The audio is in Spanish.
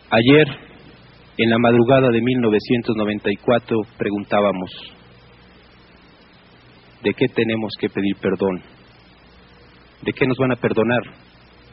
Ayer, en la madrugada de 1994, preguntábamos, ¿de qué tenemos que pedir perdón? ¿De qué nos van a perdonar?